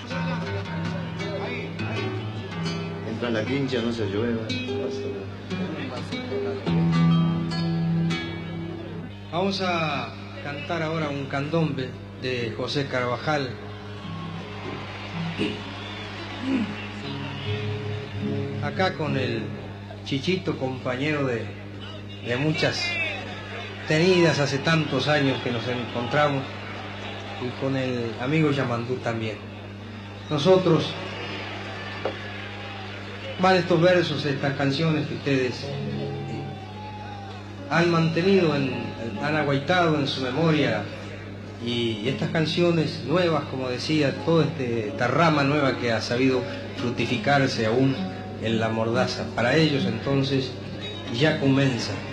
Entra la quincha, no se llueva. Vamos a cantar ahora un candombe de José Carvajal. Acá con el Chichito, compañero de muchas tenidas hace tantos años que nos encontramos, y con el amigo Yamandú también. Nosotros, van estos versos, estas canciones que ustedes han mantenido, han aguaitado en su memoria, y estas canciones nuevas, como decía, toda esta rama nueva que ha sabido fructificarse aún en la mordaza. Para ellos entonces ya comienza